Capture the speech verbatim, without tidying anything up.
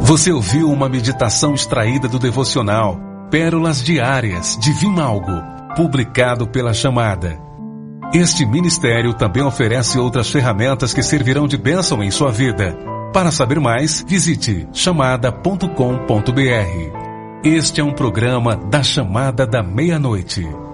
Você ouviu uma meditação extraída do devocional Pérolas Diárias de Vimalgo, publicado pela Chamada. Este ministério também oferece outras ferramentas que servirão de bênção em sua vida. Para saber mais, visite chamada ponto com ponto br. Este é um programa da Chamada da Meia-Noite.